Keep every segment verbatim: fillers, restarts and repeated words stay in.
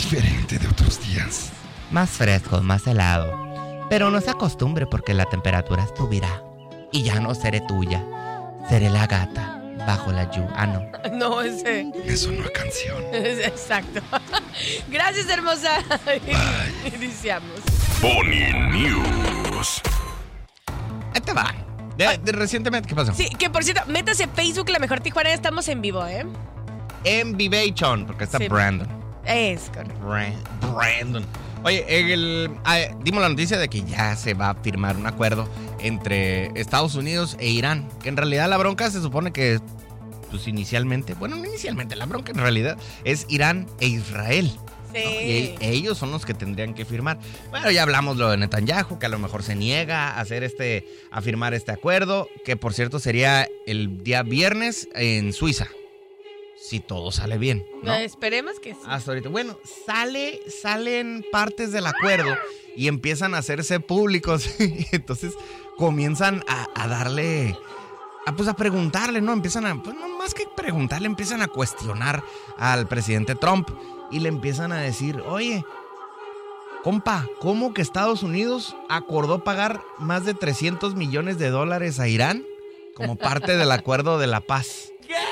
diferente de otros días. Más fresco, más helado. Pero no se acostumbre porque la temperatura subirá. Y ya no seré tuya. Seré la gata bajo la lluvia. Ah, no. No, ese. Eso no es canción. Exacto. Gracias, hermosa. Bye. Iniciamos. Pony News. Ahí te va. De, de recientemente, ¿qué pasó? Sí, que por cierto, métase a Facebook La Mejor Tijuana, estamos en vivo, ¿eh? En Vivation, porque está Sí. Brandon. Es correcto. Brand- Brandon. Oye, el, ah, dimos la noticia de que ya se va a firmar un acuerdo entre Estados Unidos e Irán. Que en realidad la bronca se supone que, pues inicialmente, bueno, no inicialmente, la bronca en realidad es Irán e Israel. Sí. ¿no? Y ellos son los que tendrían que firmar. Bueno, ya hablamos lo de Netanyahu, que a lo mejor se niega a hacer este, a firmar este acuerdo, que por cierto sería el día viernes en Suiza, si todo sale bien, ¿no? Eh, esperemos que sí. Hasta ahorita. Bueno, sale, salen partes del acuerdo y empiezan a hacerse públicos. Entonces comienzan a, a darle, a, pues a preguntarle, ¿no? Empiezan a, pues no más que preguntarle, empiezan a cuestionar al presidente Trump y le empiezan a decir, oye, compa, ¿cómo que Estados Unidos acordó pagar más de trescientos millones de dólares a Irán como parte del acuerdo de la paz?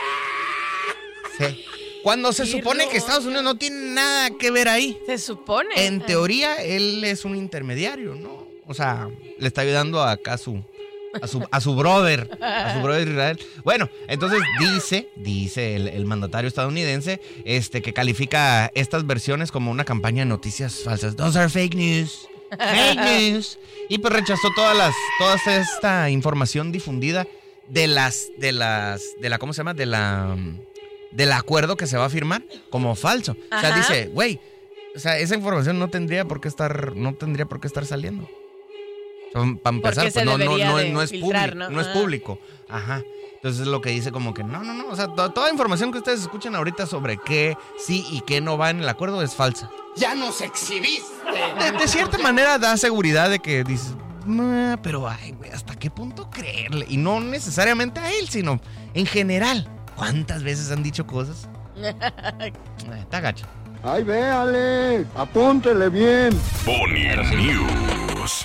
Sí. Cuando se Qué supone que rollo. Estados Unidos no tiene nada que ver ahí. Se supone. En teoría, él es un intermediario, ¿no? O sea, le está ayudando acá a su, a su, a su brother, a su brother Israel. Bueno, entonces dice, dice el, el mandatario estadounidense, este, que califica estas versiones como una campaña de noticias falsas. Those are fake news. Fake news. Y pues rechazó todas las, toda esta información difundida de las, de las, de la, ¿cómo se llama? De la... del acuerdo que se va a firmar como falso. O sea, Ajá. dice, güey, o sea, esa información no tendría por qué estar, no tendría por qué estar saliendo. O sea, para empezar, Porque se pues no, no, debería no, de no es filtrar, público, ¿no? no es Ah. público. Ajá. Entonces es lo que dice como que no, no, no. O sea, to- toda información que ustedes escuchan ahorita sobre qué sí y qué no va en el acuerdo es falsa. ¡Ya nos exhibiste! De, de cierta manera da seguridad de que dices, "Nah, pero ay, güey, ¿hasta qué punto creerle?" Y no necesariamente a él, sino en general. ¿Cuántas veces han dicho cosas? Ay, está gacho. Ay, véale, apúntele bien. Pony News.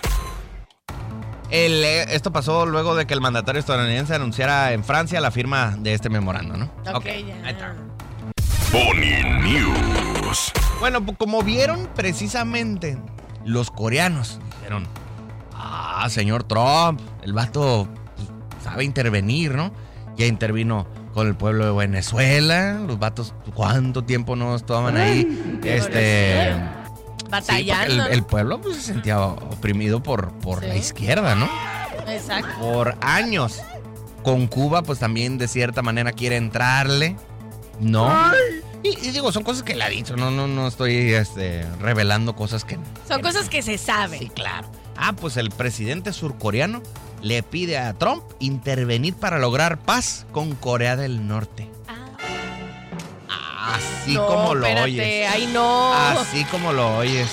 El, eh, esto pasó luego de que el mandatario estadounidense anunciara en Francia la firma de este memorando, ¿no? Ok, ahí ya. está. Pony News. Bueno, pues como vieron precisamente los coreanos, dijeron, ah, señor Trump, el vato pues, sabe intervenir, ¿no? Ya intervino con el pueblo de Venezuela, los vatos, ¿cuánto tiempo no estaban ahí? Este... Batallando. Sí, porque el, el pueblo pues, se sentía oprimido por, por Sí. la izquierda, ¿no? Exacto. Por años. Con Cuba, pues también de cierta manera quiere entrarle, ¿no? Y, y digo, son cosas que él ha dicho, no, no, no estoy este, revelando cosas que... Son que- cosas que se saben. Sí, claro. Ah, pues el presidente surcoreano le pide a Trump intervenir para lograr paz con Corea del Norte. Así No, como lo espérate, oyes. ay, no. Así como lo oyes.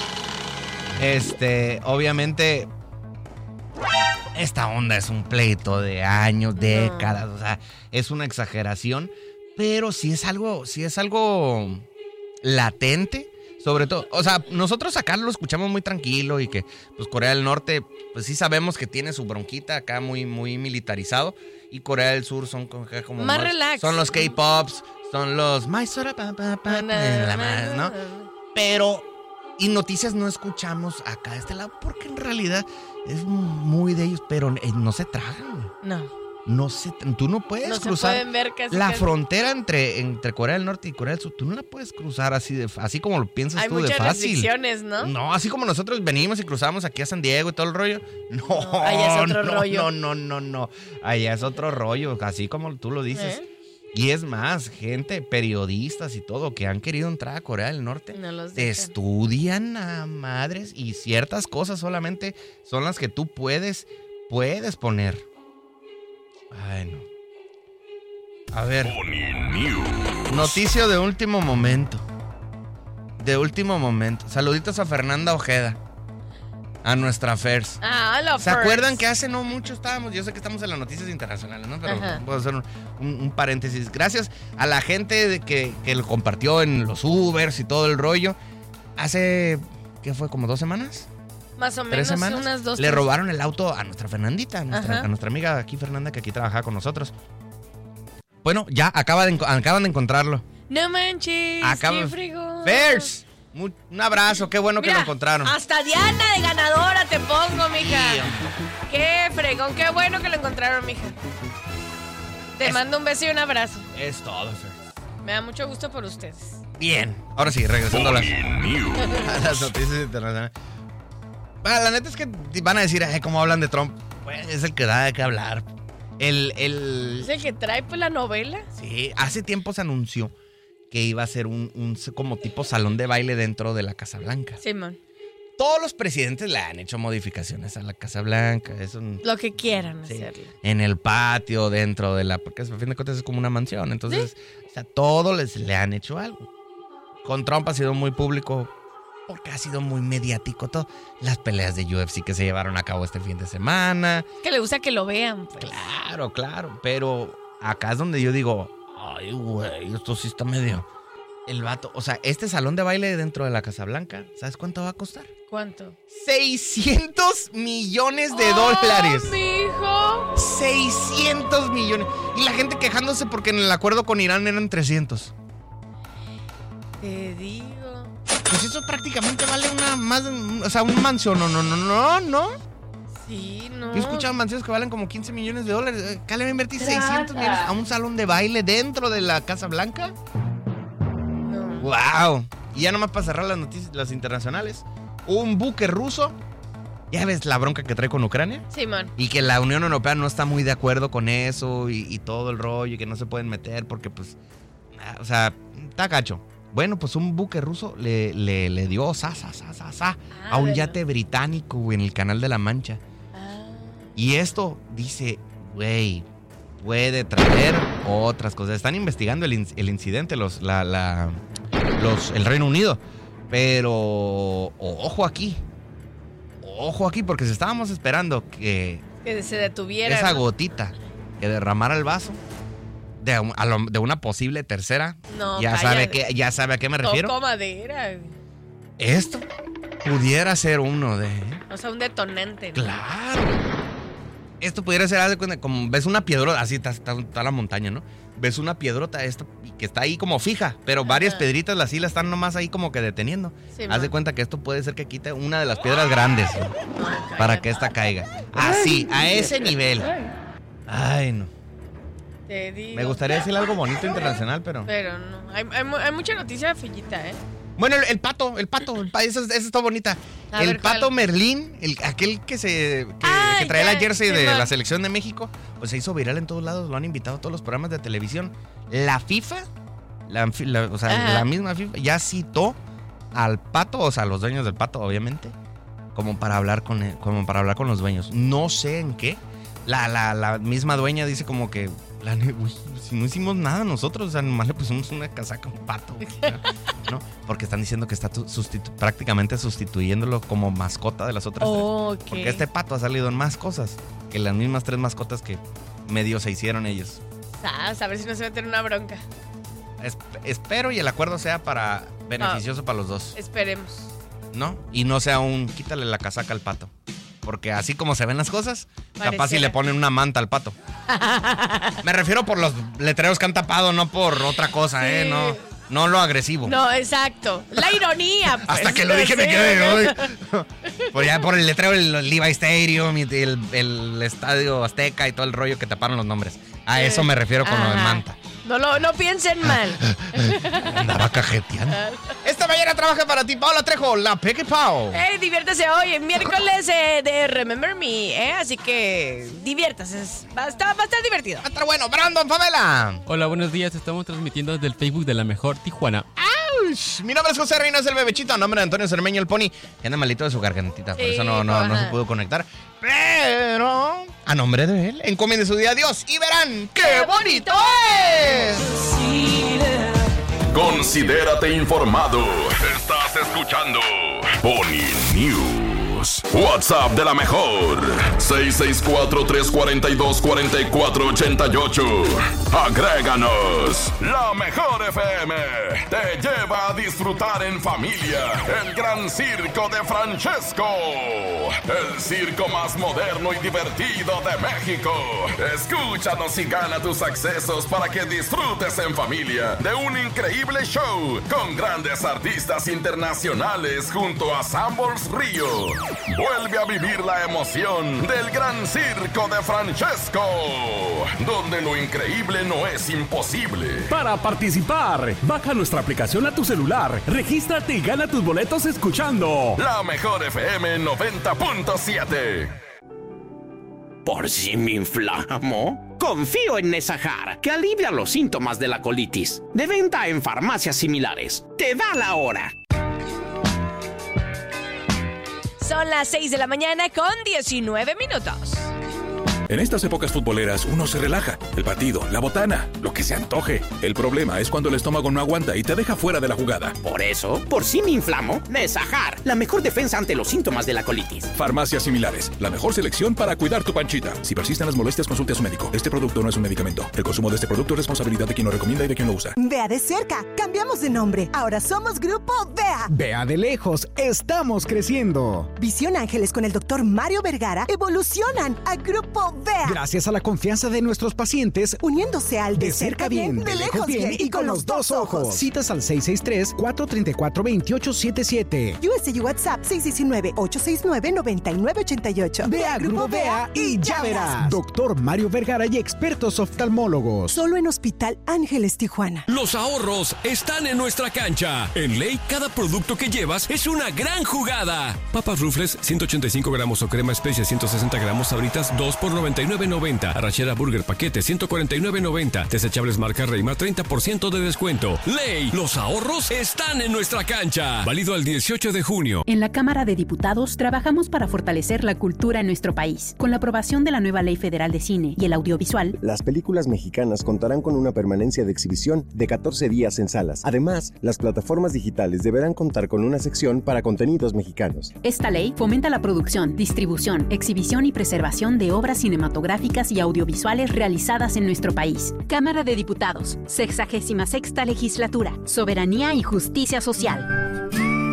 Este, obviamente, esta onda es un pleito de años, décadas, o sea, es una exageración, pero sí es algo, sí es algo latente, sobre todo, o sea, nosotros acá lo escuchamos muy tranquilo y que, pues, Corea del Norte, pues sí sabemos que tiene su bronquita acá muy, muy militarizado, y Corea del Sur son como, como Más relax. son los K-pops, son los my sora pa pa pa, la más, ¿no? Pero y noticias no escuchamos acá de este lado porque en realidad es muy de ellos, pero eh, no se tragan, güey. No. No se, tú no puedes No se cruzar pueden ver casi. la casi. frontera entre, entre Corea del Norte y Corea del Sur. Tú no la puedes cruzar así de así como lo piensas Hay tú de muchas fácil. restricciones, ¿no? No, así como nosotros venimos y cruzamos aquí a San Diego y todo el rollo. No, No, allá es otro no, rollo. no, no, no, no. Allá es otro rollo, así como tú lo dices. ¿Eh? Y es más, gente, periodistas y todo, que han querido entrar a Corea del Norte, No los te dejan. estudian a madres y ciertas cosas solamente son las que tú puedes, puedes poner. Ay, no. A ver, Pony News. noticia de último momento. De último momento. Saluditos a Fernanda Ojeda. A nuestra Fers. Ah, la ¿Se Fers. acuerdan que hace no mucho estábamos? Yo sé que estamos en las noticias internacionales, ¿no? Pero Ajá. puedo hacer un, un- un paréntesis. Gracias a la gente de que, que lo compartió en los Ubers y todo el rollo. Hace, ¿qué fue? ¿Como dos semanas? Más o ¿Tres menos semanas? unas dos. Le tres. robaron el auto a nuestra Fernandita, a nuestra, Ajá. a nuestra amiga aquí, Fernanda, que aquí trabajaba con nosotros. Bueno, ya acaba de, enco- acaban de encontrarlo. No manches. Acaba- Qué fregón. Fers, mu- un abrazo, qué bueno que Mira, lo encontraron. Hasta Diana de ganadora te pongo, mija. Sí, Qué fregón, qué bueno que lo encontraron, mija. Te Es- mando un beso y un abrazo. Es todo, Fers. Me da mucho gusto por ustedes. Bien, ahora sí, regresando a las, Pony News. a las noticias internacionales. Bueno, la neta es que van a decir, ay, ¿cómo hablan de Trump? Pues es el que da de qué hablar. El, el, ¿Es el que trae pues la novela? Sí, hace tiempo se anunció que iba a ser un, un como tipo salón de baile dentro de la Casa Blanca. Simón. Todos los presidentes le han hecho modificaciones a la Casa Blanca. Es un, Lo que quieran sí, hacerle. en el patio, dentro de la... Porque a fin de cuentas es como una mansión. Entonces, o sea, todos les, le han hecho algo. Con Trump ha sido muy público porque ha sido muy mediático todo. Las peleas de U F C que se llevaron a cabo este fin de semana. Que le gusta que lo vean, pues. Claro, claro. Pero acá es donde yo digo, ay, güey, esto sí está medio... El vato, o sea, este salón de baile dentro de la Casa Blanca, ¿sabes cuánto va a costar? ¿Cuánto? seiscientos millones de dólares. ¡Oh, mijo! seiscientos millones. Y la gente quejándose porque en el acuerdo con Irán eran trescientos. Te digo. Pues eso prácticamente vale una más, o sea, un mansión. No, no, no, no, no. Sí, no. Yo he escuchado mansiones que valen como quince millones de dólares. Acá le va a invertir Trata. seiscientos millones a un salón de baile dentro de la Casa Blanca. No. ¡Wow! Y ya nomás para cerrar las noticias, las internacionales. Un buque ruso. Ya ves la bronca que trae con Ucrania. Simón. Y que la Unión Europea no está muy de acuerdo con eso y, y todo el rollo y que no se pueden meter porque pues, ah, o sea, está gacho. Bueno, pues un buque ruso le, le, le dio sa, sa, sa, sa, sa, Ah, a un ¿verdad? yate británico, güey, en el Canal de la Mancha. Ah. Y esto dice, güey, puede traer otras cosas. Están investigando el, in- el incidente, los, la, la, los, el Reino Unido. Pero ojo aquí. Ojo aquí, porque si estábamos esperando que Que se detuviera. esa ¿no? gotita que derramara el vaso de, un- a lo- de una posible tercera, No, ya, cállate. sabe que, ya sabe a qué me refiero. Tocó madera. Esto pudiera ser uno de... O sea, un detonante. ¿no? Claro. Esto pudiera ser, haz de cuenta, como ves una piedrota, así está, está- está la montaña, ¿no? Ves una piedrota esta, que está ahí como fija, pero varias Ajá. piedritas así la están nomás ahí como que deteniendo. Sí, Haz de man. cuenta que esto puede ser que quite una de las piedras grandes, ¿no? No, para cállate. que esta caiga. Así, a ese nivel. Ay, no. Te digo. Me gustaría decir algo bonito internacional, pero... Pero no. Hay, hay, mu- hay mucha noticia fellita, ¿eh? Bueno, el, el pato, el pato, el pa- esa, esa está bonita. A el ver, ¿cuál? pato Merlín, el, aquel que se que, Ah, que trae ya, la jersey de Simón. la selección de México, pues se hizo viral en todos lados, lo han invitado a todos los programas de televisión. La FIFA, la, fi- la- o sea, Ajá. la misma FIFA, ya citó al pato, o sea, a los dueños del pato, obviamente, como para hablar con él- como para hablar con los dueños. No sé en qué. La, la, la misma dueña dice como que, la ne- uy, si no hicimos nada nosotros, o sea, nomás le pusimos una casaca a un pato. ¿No? Porque están diciendo que está tu- sustitu- prácticamente sustituyéndolo como mascota de las otras tres. Ok. Porque este pato ha salido en más cosas que las mismas tres mascotas que medio se hicieron ellos. Ah, a ver si no se meten en una bronca. Es- espero y el acuerdo sea para beneficioso para los dos, Esperemos. ¿no? Y no sea un quítale la casaca al pato. Porque así como se ven las cosas, capaz si Pareciera. le ponen una manta al pato. Me refiero por los letreros que han tapado, no por otra cosa, Sí. ¿eh? No, no lo agresivo. No, exacto. La ironía. Pues. Hasta que lo dije me Sí. quedé. Ay. Por ya por el letrero del Levi Stadium y el, el Estadio Azteca y todo el rollo que taparon los nombres. A eso me refiero con lo de Ajá. manta. No, lo, no piensen mal. Andaba cajeteando. Esta mañana trabaja para ti Paola Trejo, la Peque Pau. Ey, diviértase hoy, en miércoles eh, de Remember Me, ¿eh? Así que diviértase. Va a estar, va a estar divertido. Otra bueno, Brandon Favela. Hola, buenos días. Estamos transmitiendo desde el Facebook de La Mejor Tijuana. Ush, mi nombre es José Reynoso, el bebechito. A nombre de Antonio Cermeño, el pony. Que anda malito de su gargantita, por Sí, eso no, no, no ajá. se pudo conectar. Pero a nombre de él, encomiende su día a Dios y verán qué bonito es. Considérate informado. Estás escuchando Pony News. News. WhatsApp de la mejor. seis seis cuatro, tres cuatro dos, cuatro cuatro ocho ocho. Agréganos. La mejor F M te lleva a disfrutar en familia el gran circo de Francesco. El circo más moderno y divertido de México. Escúchanos y gana tus accesos para que disfrutes en familia de un increíble show con grandes artistas internacionales junto a Sambors Río. Vuelve a vivir la emoción del gran circo de Francesco, donde lo increíble no es imposible. Para participar, baja nuestra aplicación a tu celular, regístrate y gana tus boletos escuchando La mejor F M noventa punto siete. ¿Por si me inflamo? Confío en Nesajar, que alivia los síntomas de la colitis. De venta en farmacias similares. Te da la hora. Son las seis de la mañana con diecinueve minutos. En estas épocas futboleras uno se relaja. El partido, la botana, lo que se antoje. El problema es cuando el estómago no aguanta y te deja fuera de la jugada. Por eso, por si me inflamo, Nesajar, la mejor defensa ante los síntomas de la colitis. Farmacias similares, la mejor selección para cuidar tu panchita. Si persisten las molestias, consulte a su médico. Este producto no es un medicamento. El consumo de este producto es responsabilidad de quien lo recomienda y de quien lo usa. Vea de cerca, cambiamos de nombre. Ahora somos Grupo Vea. Vea de lejos, estamos creciendo. Visión Ángeles con el doctor Mario Vergara evolucionan a Grupo Vea. Gracias a la confianza de nuestros pacientes, uniéndose al de, de cerca bien, bien, de lejos bien y con los dos ojos. Citas al seis seis tres, cuatro tres cuatro, dos ocho siete siete. U S y WhatsApp seis seis nueve, ocho seis nueve, nueve nueve ocho ocho. Ve a Grupo Vea y ya verás. Doctor Mario Vergara y expertos oftalmólogos. Solo en Hospital Ángeles Tijuana. Los ahorros están en nuestra cancha. En Ley, cada producto que llevas es una gran jugada. Papas Rufles, ciento ochenta y cinco gramos o crema especia, ciento sesenta gramos, sabritas, dos por noventa y nueve noventa. Arrachera Burger paquete, ciento cuarenta y nueve noventa. Desechables marca Reima, treinta por ciento de descuento. Ley, los ahorros están en nuestra cancha. Válido al dieciocho de junio. En la Cámara de Diputados trabajamos para fortalecer la cultura en nuestro país. Con la aprobación de la nueva Ley Federal de Cine y el Audiovisual, las películas mexicanas contarán con una permanencia de exhibición de catorce días en salas. Además, las plataformas digitales deberán contar con una sección para contenidos mexicanos. Esta ley fomenta la producción, distribución, exhibición y preservación de obras cinematográficas y audiovisuales realizadas en nuestro país. Cámara de Diputados, sexagésima sexta legislatura, soberanía y justicia social.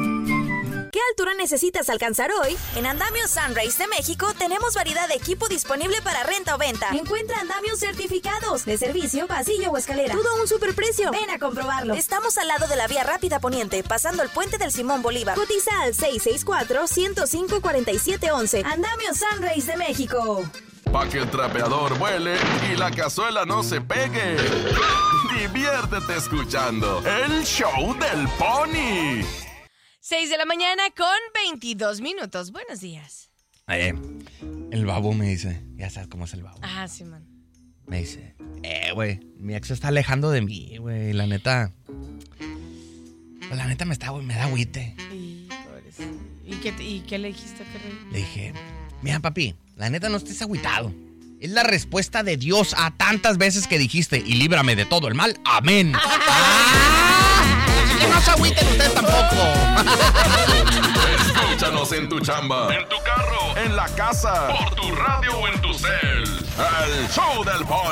¿Qué altura necesitas alcanzar hoy? En Andamios Sunrise de México tenemos variedad de equipo disponible para renta o venta. Encuentra andamios certificados de servicio, pasillo o escalera. Todo a un superprecio. Ven a comprobarlo. Estamos al lado de la vía rápida poniente, pasando el puente del Simón Bolívar. Cotiza al seis seis cuatro, ciento cinco, cuarenta y siete once. Andamios Sunrise de México. Pa' que el trapeador vuele y la cazuela no se pegue. Diviértete escuchando el show del Pony. seis de la mañana con veintidós minutos. Buenos días. Eh, el babo me dice, ya sabes cómo es el babo. Ajá, sí, man. Me dice, eh, güey, mi ex se está alejando de mí, güey, la neta. Pues la neta me está, güey, me da agüite. ¿Y, ¿Y, qué, ¿Y qué le dijiste, Carrey? Le dije, mira, papi, la neta no estés agüitado. Es la respuesta de Dios a tantas veces que dijiste, y líbrame de todo el mal. Amén. ¡Ah! Que no se agüiten ustedes tampoco. Escúchanos en tu chamba, en tu carro, en la casa, por tu radio o en tu cel. El show del Pony.